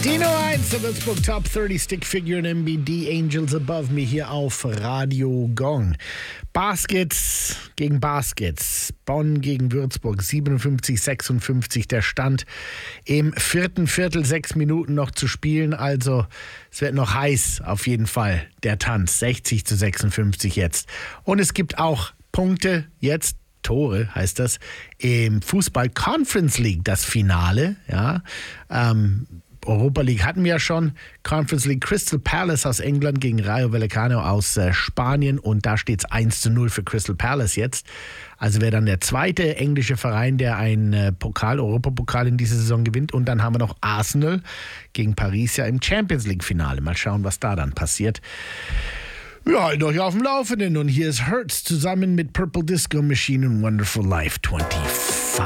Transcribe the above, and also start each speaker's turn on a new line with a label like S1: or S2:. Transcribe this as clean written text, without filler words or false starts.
S1: Die Nummer 1 der Würzburg Top 30 Stick Figure in MBD Angels Above Me hier auf Radio Gong. Baskets gegen Baskets. Bonn gegen Würzburg 57-56 der Stand. Im vierten Viertel 6 Minuten noch zu spielen. Also es wird noch heiß auf jeden Fall der Tanz. 60-56 jetzt. Und es gibt auch Punkte jetzt. Tore heißt das, im Fußball Conference League, das Finale, ja, Europa League hatten wir ja schon, Conference League Crystal Palace aus England gegen Rayo Vallecano aus Spanien und da steht es 1-0 für Crystal Palace jetzt. Also wäre dann der zweite englische Verein, der einen Europapokal in dieser Saison gewinnt. Und dann haben wir noch Arsenal gegen Paris ja im Champions League Finale. Mal schauen, was da dann passiert. Wir halten euch auf dem Laufenden und hier ist Hurts zusammen mit Purple Disco Machine und Wonderful Life 24.